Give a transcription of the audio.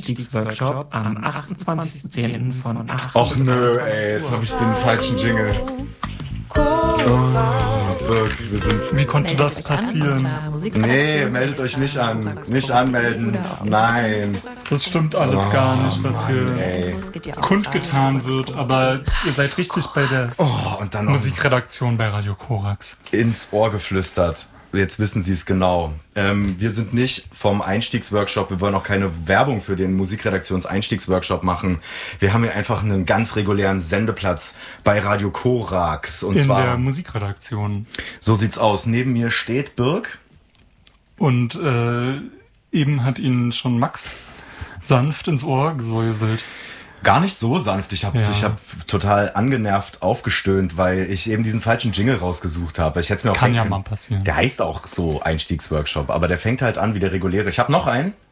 Einstiegsworkshop am 28.10. von 8 Och nö, ey, jetzt habe ich den falschen Jingle. Wir sind. Wie konnte das passieren? Nee, meldet euch nicht an. Nicht anmelden. Nein. Das stimmt alles gar nicht, was hier kundgetan wird. Aber ihr seid richtig bei der Und dann noch Musikredaktion bei Radio Korax. ins Ohr geflüstert. Jetzt wissen Sie es genau. Wir sind nicht vom Einstiegsworkshop, wir wollen auch keine Werbung für den Musikredaktions-Einstiegsworkshop machen. Wir haben hier einfach einen ganz regulären Sendeplatz bei Radio Korax. Und In zwar der Musikredaktion. So sieht's aus. Neben mir steht Birk. Und eben hat ihn schon Max sanft ins Ohr gesäuselt. Gar nicht so sanft. Ich hab total angenervt aufgestöhnt, weil ich eben diesen falschen Jingle rausgesucht habe. Ich hätte mir auch Kann denken ja können, mal passieren. Der heißt auch so Einstiegsworkshop, aber der fängt halt an wie der reguläre. Ich habe noch einen.